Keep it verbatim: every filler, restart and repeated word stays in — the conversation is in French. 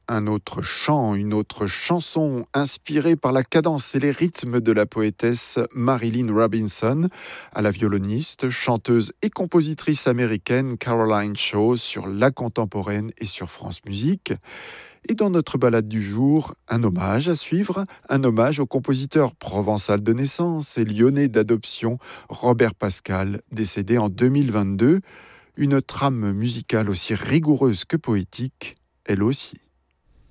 Un autre chant, une autre chanson inspirée par la cadence et les rythmes de la poétesse Marilynne Robinson, à la violoniste, chanteuse et compositrice américaine Caroline Shaw sur La Contemporaine et sur France Musique. Et dans notre balade du jour, un hommage à suivre, un hommage au compositeur provençal de naissance et lyonnais d'adoption Robert Pascal, décédé en deux mille vingt-deux. Une trame musicale aussi rigoureuse que poétique, elle aussi.